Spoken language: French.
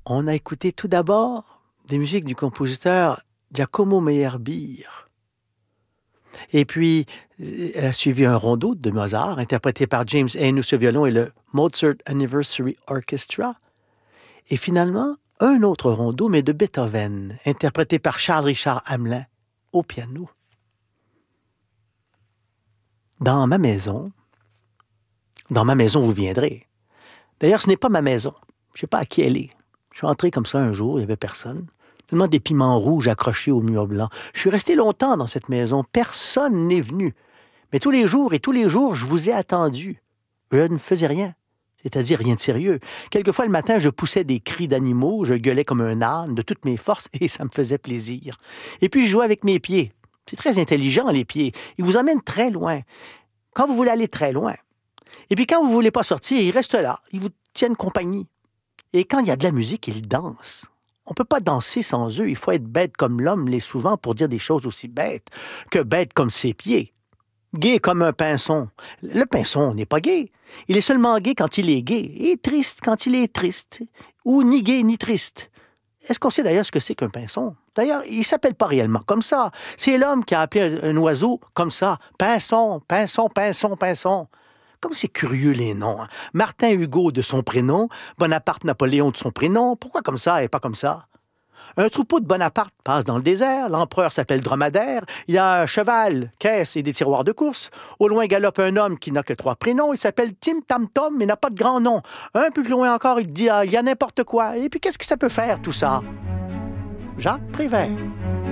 On a écouté tout d'abord des musiques du compositeur Giacomo Meyerbeer. Et puis, a suivi un rondo de Mozart, interprété par James Henus au violon et le Mozart Anniversary Orchestra. Et finalement, un autre rondo, mais de Beethoven, interprété par Charles Richard Hamelin au piano. Dans ma maison, vous viendrez. D'ailleurs, ce n'est pas ma maison. Je ne sais pas à qui elle est. Je suis entré comme ça un jour, il n'y avait personne. Seulement des piments rouges accrochés au mur blanc. Je suis resté longtemps dans cette maison. Personne n'est venu. Mais tous les jours, je vous ai attendu. Je ne faisais rien. C'est-à-dire rien de sérieux. Quelquefois, le matin, je poussais des cris d'animaux, je gueulais comme un âne de toutes mes forces et ça me faisait plaisir. Et puis, je jouais avec mes pieds. C'est très intelligent, les pieds. Ils vous emmènent très loin. Quand vous voulez aller très loin. Et puis, quand vous ne voulez pas sortir, ils restent là. Ils vous tiennent compagnie. Et quand il y a de la musique, ils dansent. On ne peut pas danser sans eux. Il faut être bête comme l'homme l'est souvent pour dire des choses aussi bêtes que bête comme ses pieds. Gai comme un pinson. Le pinson n'est pas gai. Il est seulement gai quand il est gai et triste quand il est triste. Ou ni gai ni triste. Est-ce qu'on sait d'ailleurs ce que c'est qu'un pinson? D'ailleurs, il ne s'appelle pas réellement comme ça. C'est l'homme qui a appelé un oiseau comme ça. Pinson, pinson, pinson, pinson. Comme c'est curieux les noms. Hein? Martin Hugo de son prénom, Bonaparte Napoléon de son prénom. Pourquoi comme ça et pas comme ça? Un troupeau de Bonaparte passe dans le désert. L'empereur s'appelle Dromadaire. Il y a un cheval, caisse et des tiroirs de course. Au loin galope un homme qui n'a que 3 prénoms. Il s'appelle Tim Tam Tom mais n'a pas de grand nom. Un peu plus loin encore, il dit il y a n'importe quoi. Et puis qu'est-ce que ça peut faire tout ça? Jacques Prévert.